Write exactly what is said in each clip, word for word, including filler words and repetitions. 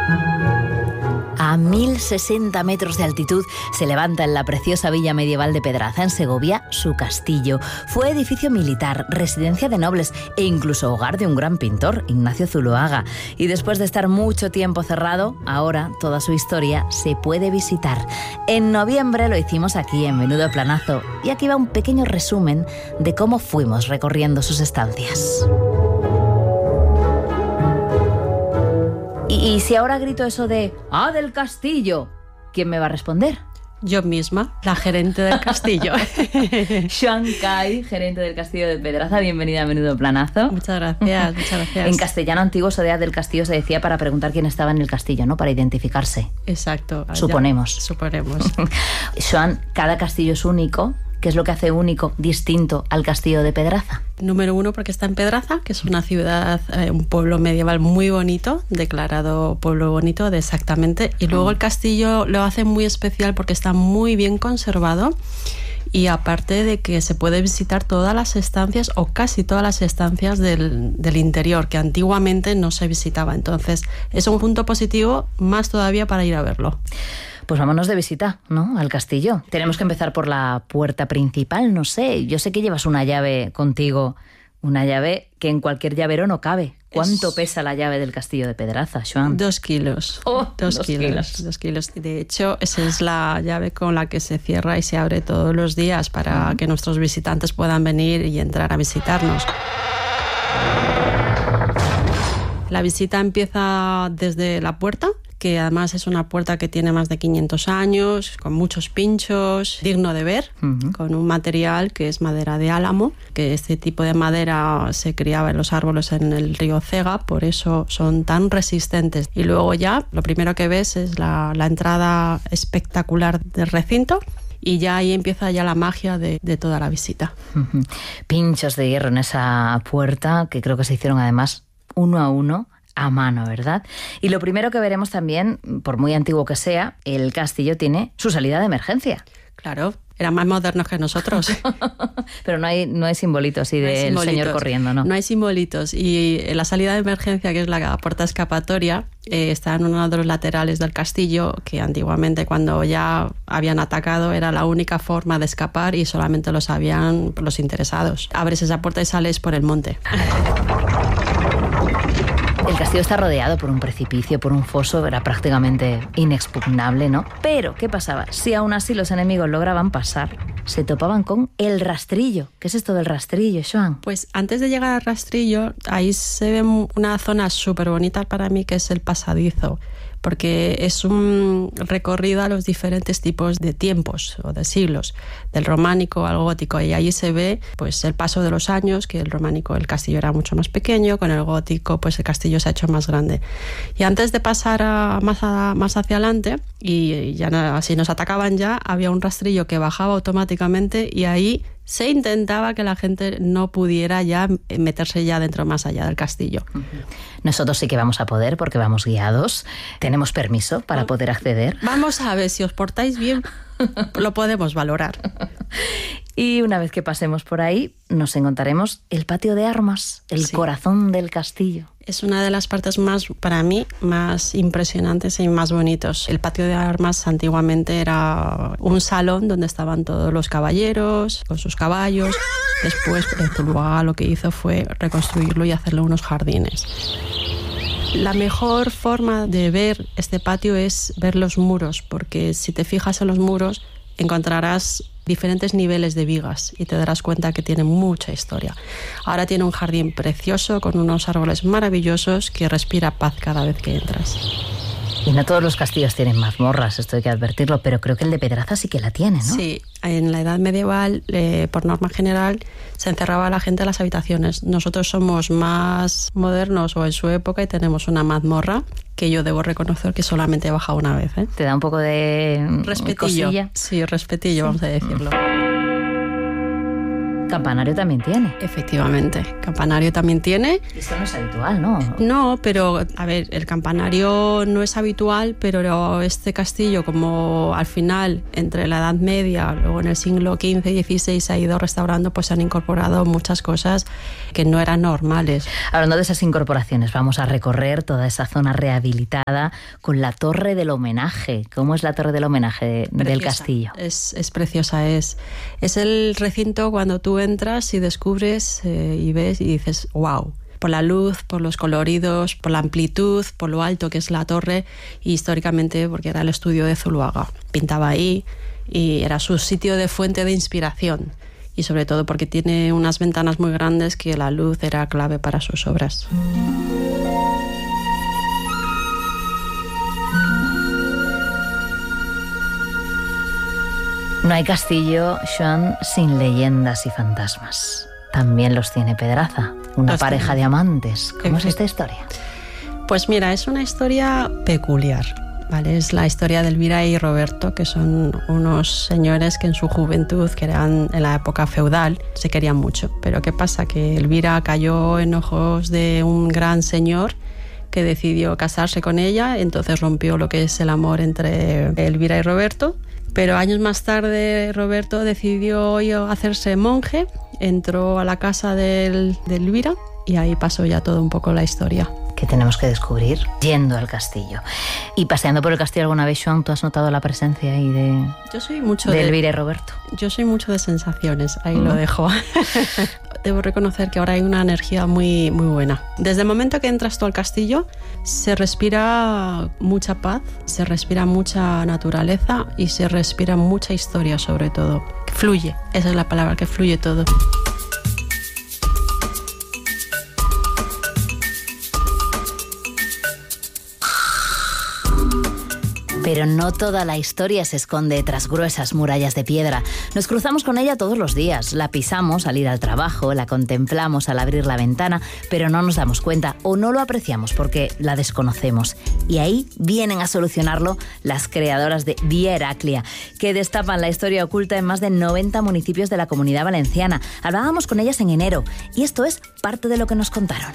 A mil sesenta metros de altitud se levanta en la preciosa villa medieval de Pedraza, en Segovia, su castillo. Fue edificio militar, residencia de nobles e incluso hogar de un gran pintor, Ignacio Zuloaga. Y después de estar mucho tiempo cerrado, ahora toda su historia se puede visitar. En noviembre lo hicimos aquí en Menudo Planazo y aquí va un pequeño resumen de cómo fuimos recorriendo sus estancias. Y, y si ahora grito eso de ¡ah, del castillo! ¿Quién me va a responder? Yo misma, la gerente del castillo. Joan Cay, gerente del castillo de Pedraza. Bienvenida a Menudo Planazo. Muchas gracias, muchas gracias. En castellano antiguo, Soledad del Castillo se decía para preguntar quién estaba en el castillo, ¿no? Para identificarse. Exacto. Suponemos. Ya, suponemos. Joan, cada castillo es único. ¿Qué es lo que hace único, distinto al castillo de Pedraza? Número uno, porque está en Pedraza, que es una ciudad, eh, un pueblo medieval muy bonito, declarado pueblo bonito de exactamente. Y luego el castillo lo hace muy especial porque está muy bien conservado. Y aparte de que se puede visitar todas las estancias o casi todas las estancias del, del interior, que antiguamente no se visitaba. Entonces es un punto positivo más todavía para ir a verlo. Pues vámonos de visita, ¿no? Al castillo. Tenemos que empezar por la puerta principal, no sé. Yo sé que llevas una llave contigo, una llave que en cualquier llavero no cabe. ¿Cuánto es... pesa la llave del castillo de Pedraza, Joan? Dos kilos. Oh, dos, dos kilos, kilos. Dos kilos. De hecho, esa es la llave con la que se cierra y se abre todos los días para uh-huh. que nuestros visitantes puedan venir y entrar a visitarnos. La visita empieza desde la puerta, que además es una puerta que tiene más de quinientos años, con muchos pinchos, digno de ver, uh-huh. con un material que es madera de álamo, que este tipo de madera se criaba en los árboles en el río Cega, por eso son tan resistentes. Y luego ya, lo primero que ves es la, la entrada espectacular del recinto, y ya ahí empieza ya la magia de, de toda la visita. Uh-huh. Pinchos de hierro en esa puerta, que creo que se hicieron además uno a uno, a mano, ¿verdad? Y lo primero que veremos también, por muy antiguo que sea, el castillo tiene su salida de emergencia. Claro, eran más modernos que nosotros. Pero no hay, no hay simbolitos así no del señor corriendo, ¿no? No hay simbolitos. Y la salida de emergencia, que es la puerta escapatoria, eh, está en uno de los laterales del castillo, que antiguamente cuando ya habían atacado era la única forma de escapar y solamente lo sabían los interesados. Abres esa puerta y sales por el monte. El castillo está rodeado por un precipicio, por un foso, era prácticamente inexpugnable, ¿no? Pero, ¿qué pasaba? Si aún así los enemigos lograban pasar, se topaban con el rastrillo. ¿Qué es esto del rastrillo, Joan? Pues antes de llegar al rastrillo, ahí se ve una zona súper bonita para mí, que es el pasadizo, porque es un recorrido a los diferentes tipos de tiempos o de siglos, del románico al gótico, y ahí se ve pues el paso de los años, que el románico el castillo era mucho más pequeño, con el gótico pues el castillo se ha hecho más grande. Y antes de pasar a, más, a, más hacia adelante, y ya si nos atacaban ya, había un rastrillo que bajaba automáticamente y ahí se intentaba que la gente no pudiera ya meterse ya dentro, más allá del castillo. Nosotros sí que vamos a poder porque vamos guiados. ¿Tenemos permiso para poder acceder? Vamos a ver, si os portáis bien, lo podemos valorar. Y una vez que pasemos por ahí, nos encontraremos el patio de armas, el sí. corazón del castillo. Es una de las partes más, para mí, más impresionantes y más bonitos. El patio de armas antiguamente era un salón donde estaban todos los caballeros con sus caballos. Después, Zuloaga lo que hizo fue reconstruirlo y hacerle unos jardines. La mejor forma de ver este patio es ver los muros, porque si te fijas en los muros encontrarás diferentes niveles de vigas y te darás cuenta que tiene mucha historia. Ahora tiene un jardín precioso con unos árboles maravillosos que respira paz cada vez que entras. Y no todos los castillos tienen mazmorras, esto hay que advertirlo, pero creo que el de Pedraza sí que la tiene, ¿no? Sí, en la edad medieval, eh, por norma general, se encerraba a la gente en las habitaciones. Nosotros somos más modernos o en su época y tenemos una mazmorra que yo debo reconocer que solamente he bajado una vez, ¿eh? ¿Te da un poco de respetillo? Cosilla? Sí, respetillo, sí. Vamos a decirlo. Campanario también tiene. Efectivamente, campanario también tiene. Esto no es habitual, ¿no? No, pero a ver, el campanario no es habitual, pero este castillo, como al final, entre la Edad Media, luego en el siglo quince y dieciséis se ha ido restaurando, pues se han incorporado muchas cosas que no eran normales. Hablando de esas incorporaciones, vamos a recorrer toda esa zona rehabilitada con la Torre del Homenaje. ¿Cómo es la Torre del Homenaje preciosa. Del castillo? Es, es preciosa, es, es el recinto cuando tú entras y descubres eh, y ves y dices, wow. Por la luz, por los coloridos, por la amplitud, por lo alto que es la torre y históricamente porque era el estudio de Zuloaga. Pintaba ahí y era su sitio de fuente de inspiración y sobre todo porque tiene unas ventanas muy grandes que la luz era clave para sus obras. No hay castillo, Joan, sin leyendas y fantasmas. También los tiene Pedraza, una los pareja tiene. de amantes. ¿Cómo es esta historia? Pues mira, es una historia peculiar, ¿vale? Es la historia de Elvira y Roberto, que son unos señores que en su juventud, que eran en la época feudal, se querían mucho. Pero ¿qué pasa? Que Elvira cayó en ojos de un gran señor que decidió casarse con ella, entonces rompió lo que es el amor entre Elvira y Roberto. Pero años más tarde Roberto decidió hacerse monje, entró a la casa de, de Elvira y ahí pasó ya todo un poco la historia. Que tenemos que descubrir yendo al castillo. Y paseando por el castillo alguna vez, Joan, ¿tú has notado la presencia ahí de, yo soy mucho de, de Elvira y Roberto? Yo soy mucho de sensaciones, ahí ¿Mm? lo dejo. Debo reconocer que ahora hay una energía muy, muy buena. Desde el momento que entras tú al castillo, se respira mucha paz, se respira mucha naturaleza y se respira mucha historia sobre todo. Fluye, esa es la palabra, que fluye todo. Pero no toda la historia se esconde tras gruesas murallas de piedra. Nos cruzamos con ella todos los días, la pisamos al ir al trabajo, la contemplamos al abrir la ventana, pero no nos damos cuenta o no lo apreciamos porque la desconocemos. Y ahí vienen a solucionarlo las creadoras de Vía Heraclia, que destapan la historia oculta en más de noventa municipios de la Comunidad Valenciana. Hablábamos con ellas en enero y esto es parte de lo que nos contaron.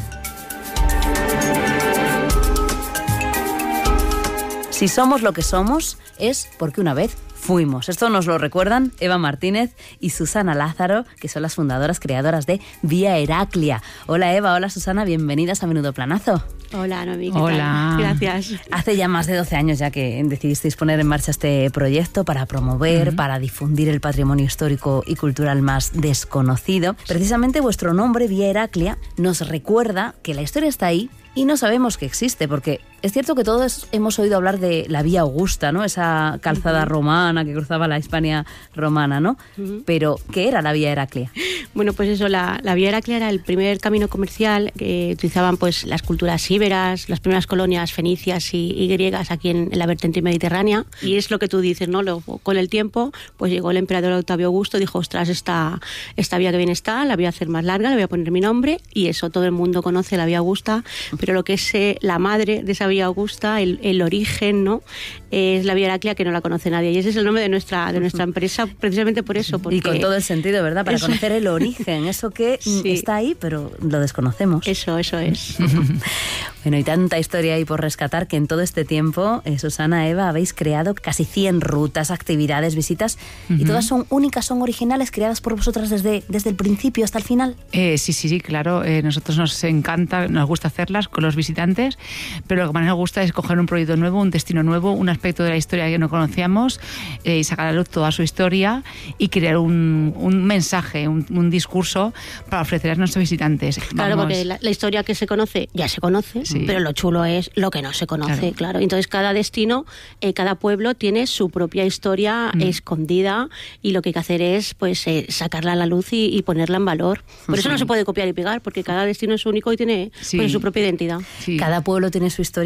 Si somos lo que somos, es porque una vez fuimos. Esto nos lo recuerdan Eva Martínez y Susana Lázaro, que son las fundadoras creadoras de Vía Heraclia. Hola Eva, hola Susana, bienvenidas a Menudo Planazo. Hola Noemí, ¿qué Hola. tal? Gracias. Hace ya más de doce años ya que decidisteis poner en marcha este proyecto para promover, uh-huh. para difundir el patrimonio histórico y cultural más desconocido. Precisamente vuestro nombre, Vía Heraclia, nos recuerda que la historia está ahí y no sabemos que existe, porque es cierto que todos hemos oído hablar de la Vía Augusta, ¿no? Esa calzada uh-huh. romana que cruzaba la Hispania romana, ¿no? Uh-huh. Pero, ¿qué era la Vía Heraclia? Bueno, pues eso, la, la Vía Heraclia era el primer camino comercial que utilizaban pues las culturas íberas, las primeras colonias fenicias y, y griegas aquí en, en la vertiente mediterránea. Y es lo que tú dices, ¿no? Luego, con el tiempo, pues llegó el emperador Octavio Augusto y dijo, ostras, esta, esta vía que viene está, la voy a hacer más larga, le voy a poner mi nombre, y eso todo el mundo conoce, la Vía Augusta, pero lo que es eh, la madre de esa Vía Augusta, el, el origen, ¿no? Es la Vía Heraclia, que no la conoce nadie. Y ese es el nombre de nuestra, de nuestra empresa, precisamente por eso. Porque y con todo el sentido, ¿verdad? Para eso, conocer el origen, eso que sí. está ahí, pero lo desconocemos. Eso, eso es. Bueno, y tanta historia ahí por rescatar que en todo este tiempo, eh, Susana, Eva, habéis creado casi cien rutas, actividades, visitas, uh-huh. y todas son únicas, son originales, creadas por vosotras desde, desde el principio hasta el final. Eh, sí, sí, sí, claro. Eh, nosotros nos encanta, nos gusta hacerlas con los visitantes, pero lo que más nos gusta es coger un proyecto nuevo, un destino nuevo, un aspecto de la historia que no conocíamos, eh, y sacar a la luz toda su historia y crear un, un mensaje, un, un discurso para ofrecer a nuestros visitantes. Claro, Vamos. porque la, la historia que se conoce ya se conoce, sí. pero lo chulo es lo que no se conoce, claro. claro. Entonces cada destino, eh, cada pueblo tiene su propia historia mm. escondida, y lo que hay que hacer es pues eh, sacarla a la luz y, y ponerla en valor. Por eso sí. no se puede copiar y pegar, porque cada destino es único y tiene sí. pues, su propia identidad. Sí. Cada pueblo tiene su historia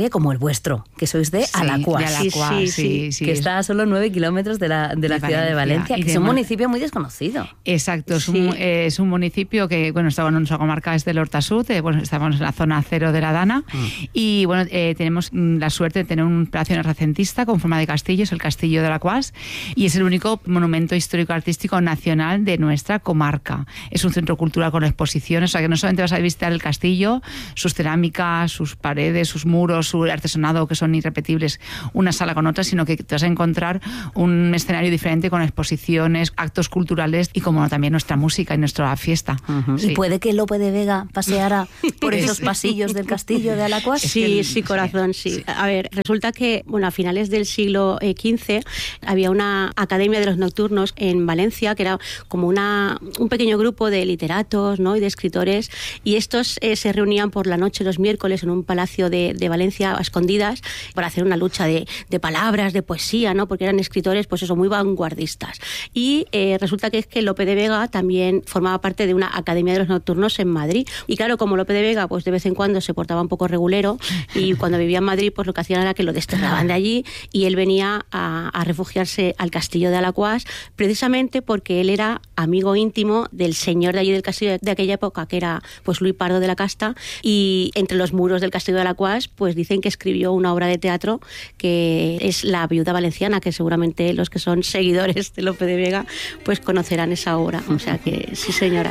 historia como el vuestro, que sois de Sí, Alacuás. de Alacuás, Sí, sí, sí, sí, que es- está a solo nueve kilómetros de la, de la de ciudad de Valencia. Valencia, Y que de es un Mar- municipio muy desconocido. Exacto, es, Sí. un, eh, es un municipio que, bueno, está en nuestra comarca es del Hortasud, eh, bueno, estamos en la zona cero de la Dana y, bueno, eh, tenemos mm, la suerte de tener un palacio renacentista con forma de castillo, es el Castillo de Alacuás, y es el único monumento histórico-artístico nacional de nuestra comarca. Es un centro cultural con exposiciones, o sea que no solamente vas a visitar el castillo, sus cerámicas, sus paredes, sus muros, su artesonado, que son irrepetibles una sala con otra, sino que te vas a encontrar un escenario diferente con exposiciones, actos culturales y, como no, también nuestra música y nuestra fiesta. Ujú. Sí. ¿Y puede que Lope de Vega paseara por esos pasillos del castillo de Alacuás? Sí, sí, corazón, sí. sí. A ver, resulta que, bueno, a finales del siglo quince había una academia de los nocturnos en Valencia, que era como una, un pequeño grupo de literatos, ¿no?, y de escritores, y estos eh, se reunían por la noche los miércoles en un palacio de, de Valencia a escondidas para hacer una lucha de, de palabras, de poesía, ¿no?, porque eran escritores, pues eso, muy vanguardistas. Y eh, resulta que es que Lope de Vega también formaba parte de una academia de los nocturnos en Madrid. Y claro, como Lope de Vega, pues de vez en cuando se portaba un poco regulero, y cuando vivía en Madrid, pues lo que hacían era que lo desterraban de allí y él venía a, a refugiarse al castillo de Alacuás, precisamente porque él era amigo íntimo del señor de allí del castillo de aquella época, que era pues Luis Pardo de la Casta, y entre los muros del castillo de Alacuás pues dicen que escribió una obra de teatro que es La viuda valenciana, que seguramente los que son seguidores de Lope de Vega pues conocerán esa obra. O sea que sí, señora.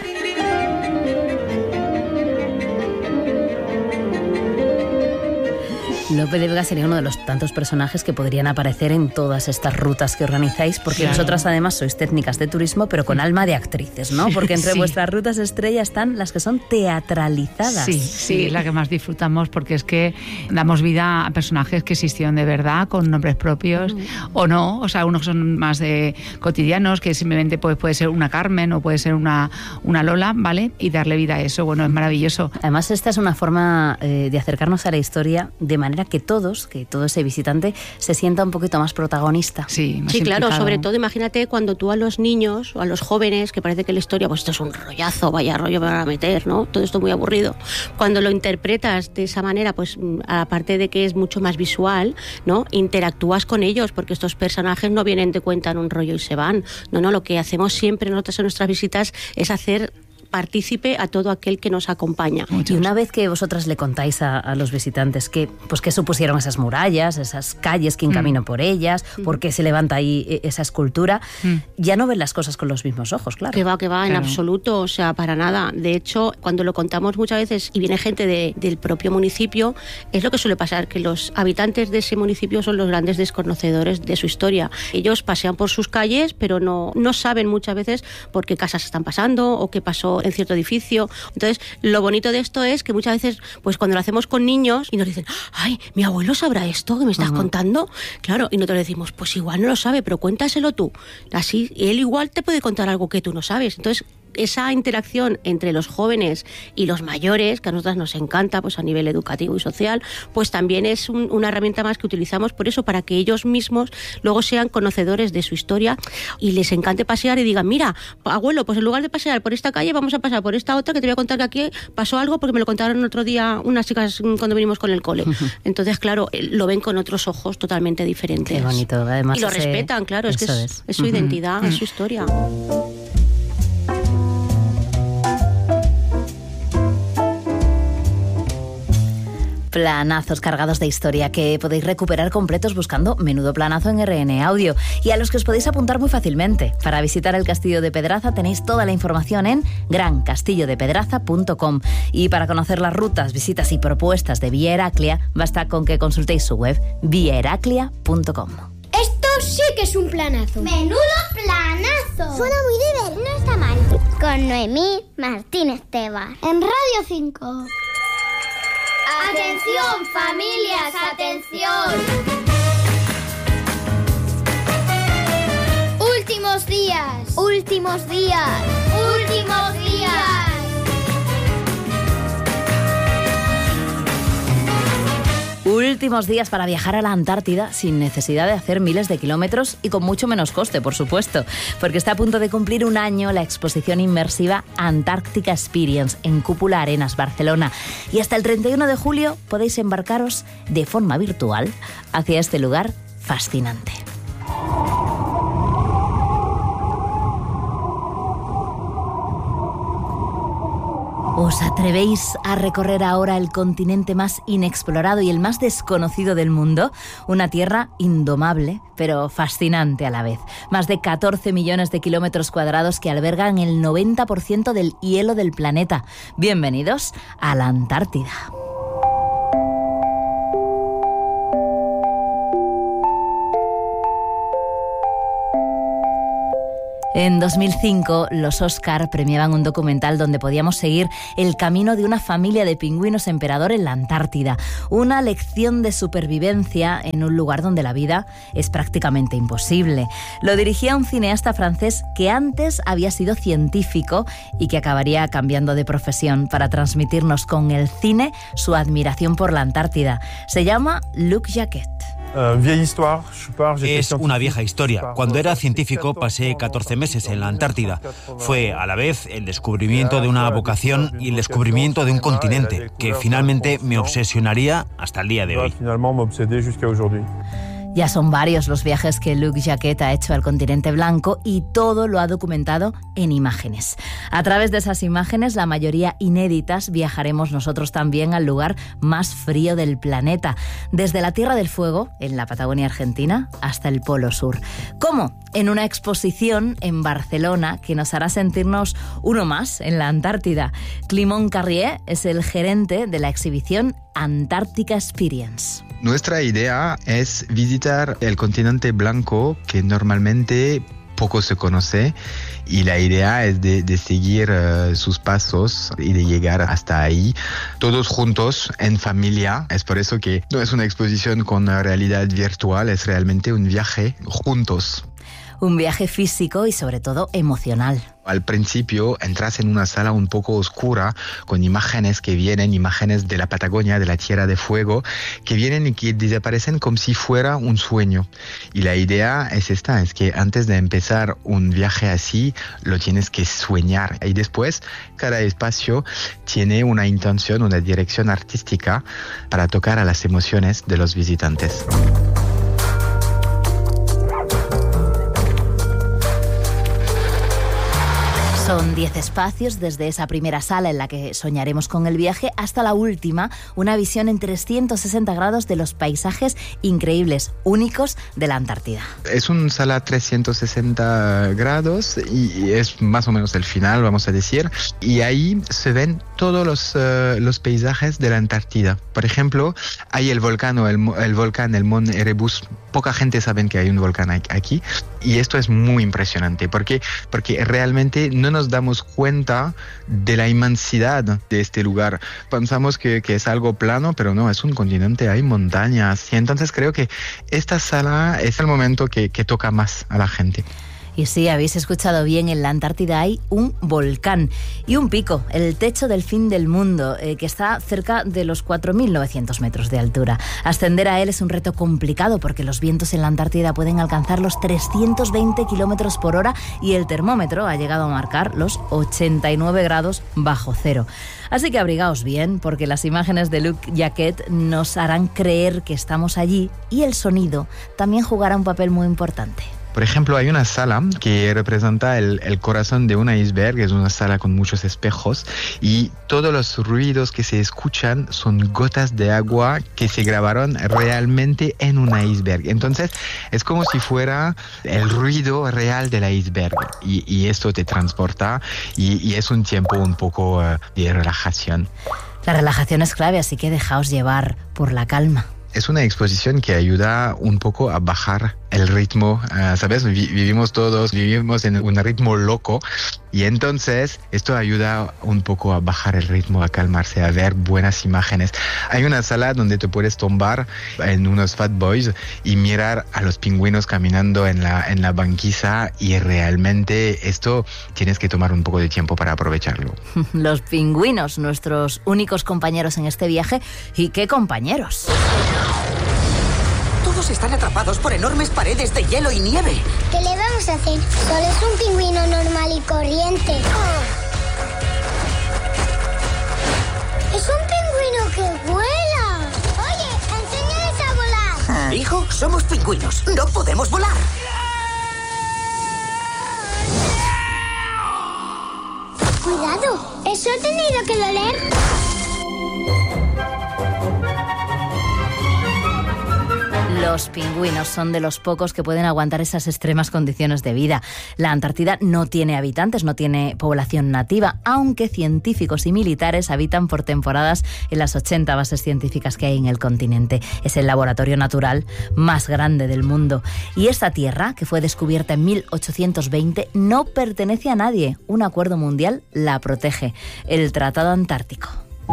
Lope de Vega sería uno de los tantos personajes que podrían aparecer en todas estas rutas que organizáis, porque Claro. vosotras además sois técnicas de turismo, pero con alma de actrices, ¿no? Porque entre Sí. vuestras rutas estrella están las que son teatralizadas. Sí, sí, es la que más disfrutamos porque es que damos vida a personajes que existieron de verdad, con nombres propios o no, o sea, unos son más de cotidianos, que simplemente pues, puede ser una Carmen o puede ser una, una Lola, ¿vale? Y darle vida a eso, bueno, es maravilloso. Además, esta es una forma eh, de acercarnos a la historia de manera que todos, que todo ese visitante se sienta un poquito más protagonista. Sí, más Sí, claro, implicado. sobre todo imagínate cuando tú a los niños o a los jóvenes, que parece que la historia, pues esto es un rollazo, vaya rollo me van a meter, ¿no? Todo esto muy aburrido. Cuando lo interpretas de esa manera, pues aparte de que es mucho más visual, ¿no? Interactúas con ellos, porque estos personajes no vienen, te cuentan un rollo y se van. No, no, lo que hacemos siempre nosotros en nuestras visitas es hacer partícipe a todo aquel que nos acompaña. Y una vez que vosotras le contáis a, a los visitantes que, pues, qué supusieron esas murallas, esas calles, quién Mm. caminó por ellas, Mm. por qué se levanta ahí eh, esa escultura, Mm. ya no ven las cosas con los mismos ojos, claro. Que va, que va, en Claro. absoluto, o sea, para nada. De hecho, cuando lo contamos muchas veces y viene gente de- del propio municipio, es lo que suele pasar, que los habitantes de ese municipio son los grandes desconocedores de su historia. Ellos pasean por sus calles, pero no, no saben muchas veces por qué casas están pasando o qué pasó en cierto edificio. Entonces, lo bonito de esto es que muchas veces, pues cuando lo hacemos con niños y nos dicen, ay, mi abuelo sabrá esto que me estás Ajá. contando. Claro, y nosotros decimos, pues igual no lo sabe, pero cuéntaselo tú. Así, él igual te puede contar algo que tú no sabes. Entonces, esa interacción entre los jóvenes y los mayores, que a nosotras nos encanta, pues a nivel educativo y social, pues también es un- una herramienta más que utilizamos por eso, para que ellos mismos luego sean conocedores de su historia y les encante pasear y digan, mira, abuelo, pues en lugar de pasear por esta calle, vamos a pasar por esta otra, que te voy a contar que aquí pasó algo porque me lo contaron otro día unas chicas mm, cuando vinimos con el cole. Entonces, claro, eh, lo ven con otros ojos totalmente diferentes. Qué bonito, además. Y lo ese- respetan, claro, es que eso es, es su identidad, es su historia. Planazos cargados de historia que podéis recuperar completos buscando Menudo Planazo en R N Audio, y a los que os podéis apuntar muy fácilmente. Para visitar el Castillo de Pedraza tenéis toda la información en gran castillo de pedraza punto com, y para conocer las rutas, visitas y propuestas de Vía Heraclia basta con que consultéis su web vía heraclia punto com. Esto sí que es un planazo. ¡Menudo planazo! Suena muy divertido. No está mal. Con Noemí Martínez Tebas. En Radio cinco. ¡Atención, familias! ¡Atención! Últimos días. Últimos días. Últimos días. Últimos días para viajar a la Antártida sin necesidad de hacer miles de kilómetros y con mucho menos coste, por supuesto, porque está a punto de cumplir un año la exposición inmersiva Antarctica Experience en Cúpula Arenas, Barcelona. Y hasta el treinta y uno de julio podéis embarcaros de forma virtual hacia este lugar fascinante. ¿Os atrevéis a recorrer ahora el continente más inexplorado y el más desconocido del mundo? Una tierra indomable, pero fascinante a la vez. Más de catorce millones de kilómetros cuadrados que albergan el noventa por ciento del hielo del planeta. Bienvenidos a la Antártida. En dos mil cinco, los Oscar premiaban un documental donde podíamos seguir el camino de una familia de pingüinos emperador en la Antártida. Una lección de supervivencia en un lugar donde la vida es prácticamente imposible. Lo dirigía un cineasta francés que antes había sido científico y que acabaría cambiando de profesión para transmitirnos con el cine su admiración por la Antártida. Se llama Luc Jacquet. Es una vieja historia. Cuando era científico pasé catorce meses en la Antártida. Fue a la vez el descubrimiento de una vocación y el descubrimiento de un continente que finalmente me obsesionaría hasta el día de hoy. Ya son varios los viajes que Luc Jacquet ha hecho al continente blanco y todo lo ha documentado en imágenes. A través de esas imágenes, la mayoría inéditas, viajaremos nosotros también al lugar más frío del planeta, desde la Tierra del Fuego, en la Patagonia Argentina, hasta el Polo Sur. ¿Cómo? En una exposición en Barcelona que nos hará sentirnos uno más en la Antártida. Clément Carrier es el gerente de la exhibición Antarctica Experience. Nuestra idea es visitar el continente blanco que normalmente poco se conoce y la idea es de, de seguir uh, sus pasos y de llegar hasta ahí todos juntos en familia. Es por eso que no es una exposición con realidad virtual, es realmente un viaje juntos. Un viaje físico y sobre todo emocional. Al principio entras en una sala un poco oscura con imágenes que vienen, imágenes de la Patagonia, de la Tierra de Fuego, que vienen y que desaparecen como si fuera un sueño. Y la idea es esta, es que antes de empezar un viaje así, lo tienes que soñar. Y después, cada espacio tiene una intención, una dirección artística para tocar a las emociones de los visitantes. Son diez espacios, desde esa primera sala en la que soñaremos con el viaje hasta la última, una visión en trescientos sesenta grados de los paisajes increíbles, únicos de la Antártida. Es una sala trescientos sesenta grados y es más o menos el final, vamos a decir, y ahí se ven todos los, uh, los paisajes de la Antártida. Por ejemplo, hay el volcán, o el, el volcán, el Mont Erebus. Poca gente sabe que hay un volcán aquí y esto es muy impresionante porque, porque realmente no nos damos cuenta de la inmensidad de este lugar. Pensamos que, que es algo plano, pero no, es un continente, hay montañas y entonces creo que esta sala es el momento que, que toca más a la gente. Y sí, habéis escuchado bien, en la Antártida hay un volcán y un pico, el techo del fin del mundo, eh, que está cerca de los cuatro mil novecientos metros de altura. Ascender a él es un reto complicado porque los vientos en la Antártida pueden alcanzar los trescientos veinte kilómetros por hora y el termómetro ha llegado a marcar los ochenta y nueve grados bajo cero. Así que abrigaos bien porque las imágenes de Luc Jacquet nos harán creer que estamos allí y el sonido también jugará un papel muy importante. Por ejemplo, hay una sala que representa el, el corazón de un iceberg, es una sala con muchos espejos y todos los ruidos que se escuchan son gotas de agua que se grabaron realmente en un iceberg. Entonces, es como si fuera el ruido real del iceberg y, y esto te transporta y, y es un tiempo un poco uh, de relajación. La relajación es clave, así que dejaos llevar por la calma. Es una exposición que ayuda un poco a bajar el ritmo, uh, ¿sabes? Vi- vivimos todos, vivimos en un ritmo loco y entonces esto ayuda un poco a bajar el ritmo, a calmarse, a ver buenas imágenes. Hay una sala donde te puedes tumbar en unos Fat Boys y mirar a los pingüinos caminando en la, en la banquisa y realmente esto tienes que tomar un poco de tiempo para aprovecharlo. Los pingüinos, nuestros únicos compañeros en este viaje. ¿Y qué compañeros? Todos están atrapados por enormes paredes de hielo y nieve. ¿Qué le vamos a hacer? Solo es un pingüino normal y corriente. ¡Es un pingüino que vuela! Oye, enséñales a volar. Hijo, somos pingüinos. No podemos volar. Cuidado, eso ha tenido que doler. Los pingüinos son de los pocos que pueden aguantar esas extremas condiciones de vida. La Antártida no tiene habitantes, no tiene población nativa, aunque científicos y militares habitan por temporadas en las ochenta bases científicas que hay en el continente. Es el laboratorio natural más grande del mundo. Y esta tierra, que fue descubierta en mil ochocientos veinte, no pertenece a nadie. Un acuerdo mundial la protege, el Tratado Antártico.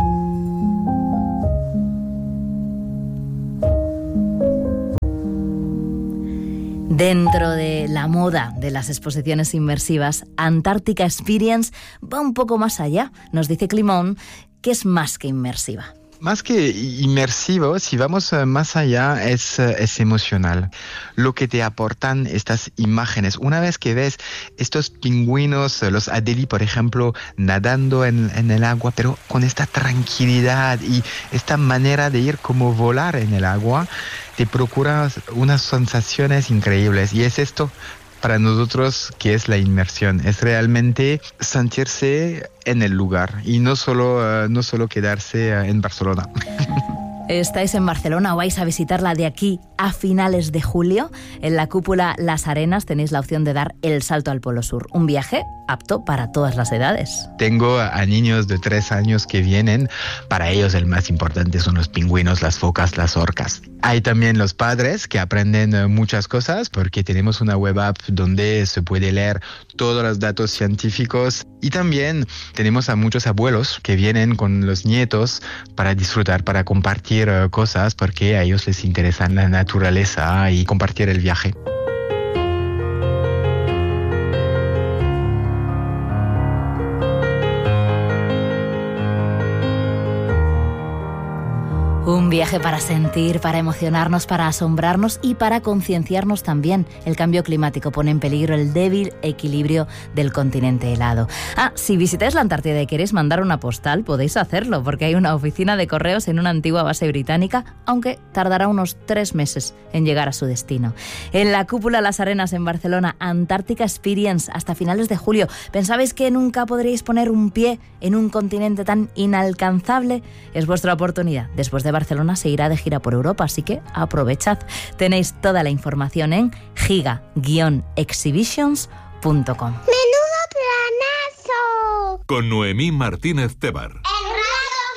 Dentro de la moda de las exposiciones inmersivas, Antarctica Experience va un poco más allá. Nos dice Climón que es más que inmersiva. Más que inmersivo, si vamos más allá, es, es emocional. Lo que te aportan estas imágenes. Una vez que ves estos pingüinos, los Adélie, por ejemplo, nadando en, en el agua, pero con esta tranquilidad y esta manera de ir como volar en el agua, te procura unas sensaciones increíbles. Y es esto para nosotros que es la inmersión, es realmente sentirse en el lugar y no solo, uh, no solo quedarse uh, en Barcelona. ¿Estáis en Barcelona o vais a visitarla de aquí a finales de julio? En la cúpula Las Arenas tenéis la opción de dar el salto al Polo Sur. Un viaje apto para todas las edades. Tengo a niños de tres años que vienen. Para ellos el más importante son los pingüinos, las focas, las orcas. Hay también los padres que aprenden muchas cosas porque tenemos una web app donde se puede leer todos los datos científicos. Y también tenemos a muchos abuelos que vienen con los nietos para disfrutar, para compartir cosas porque a ellos les interesa la naturaleza y compartir el viaje. Un viaje para sentir, para emocionarnos, para asombrarnos y para concienciarnos también. El cambio climático pone en peligro el débil equilibrio del continente helado. Ah, si visitáis la Antártida y queréis mandar una postal, podéis hacerlo, porque hay una oficina de correos en una antigua base británica, aunque tardará unos tres meses en llegar a su destino. En la cúpula Las Arenas en Barcelona, Antarctica Experience, hasta finales de julio. ¿Pensabais que nunca podríais poner un pie en un continente tan inalcanzable? Es vuestra oportunidad. Después de Barcelona se irá de gira por Europa, así que aprovechad. Tenéis toda la información en giga guion exhibitions punto com. ¡Menudo planazo! Con Noemí Martínez Tebar.